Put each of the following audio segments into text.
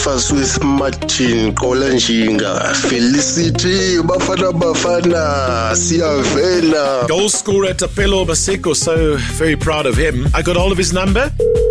Breakfast with Martin Kolanjinga. Felicity, Bafana, Siavena. Goal scorer Tapelo Maseko, so very proud of him. I got all of his number.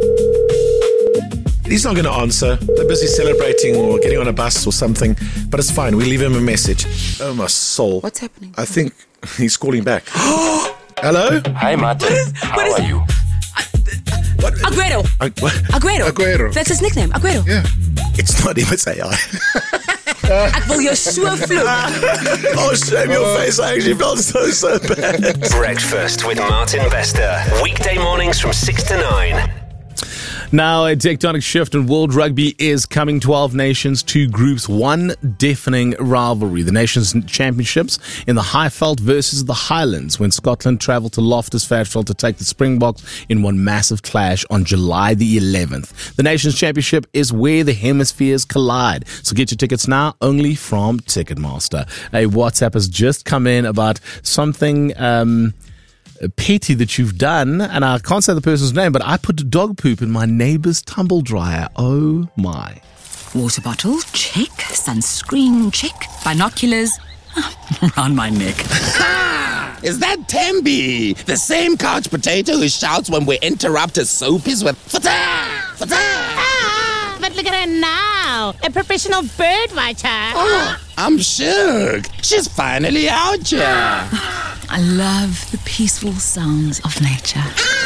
He's not going to answer. They're busy celebrating or getting on a bus or something. But it's fine. We leave him a message. Oh, my soul. What's happening? I think he's calling back. Hello? Hi, Martin. How are you? What? Aguero. Aguero. That's his nickname, Aguero. Yeah. It's not him, it's AI. Ek wil jou so vloek. Oh, shame your face. I actually felt so bad. Breakfast with Martin Vester. Weekday mornings from 6 to 9. Now, a tectonic shift in world rugby is coming. 12 nations, 2 groups, one deafening rivalry. The Nations Championships in the Highveld versus the Highlands when Scotland travelled to Loftus Versfeld to take the Springboks in one massive clash on July the 11th. The Nations Championship is where the hemispheres collide. So get your tickets now, only from Ticketmaster. A WhatsApp has just come in about something petty that you've done, and I can't say the person's name, but I put dog poop in my neighbour's tumble dryer. Oh my. Water bottle, check. Sunscreen, check. Binoculars, around my neck. Is that Tembi? The same couch potato who shouts when we interrupt his soapies with Fata! Fata! But look at her now, a professional bird watcher. Oh, I'm shook. She's finally out here. I love the peaceful sounds of nature.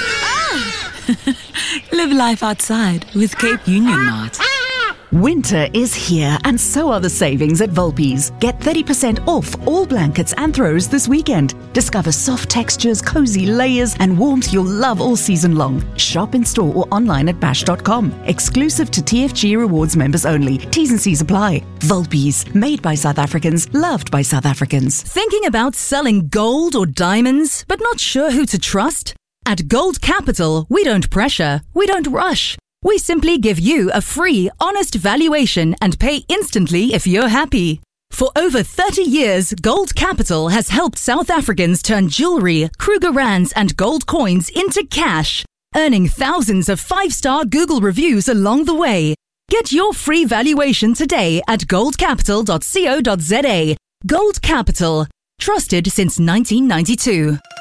Live life outside with Cape Union Mart. Winter is here, and so are the savings at Volpi's. Get 30% off all blankets and throws this weekend. Discover soft textures, cozy layers, and warmth you'll love all season long. Shop in store or online at bash.com. Exclusive to TFG Rewards members only. T's and C's apply. Volpi's, made by South Africans, loved by South Africans. Thinking about selling gold or diamonds, but not sure who to trust? At Gold Capital, we don't pressure, we don't rush. We simply give you a free, honest valuation and pay instantly if you're happy. For over 30 years, Gold Capital has helped South Africans turn jewelry, Kruger Rands and gold coins into cash, earning thousands of 5-star Google reviews along the way. Get your free valuation today at goldcapital.co.za. Gold Capital. Trusted since 1992.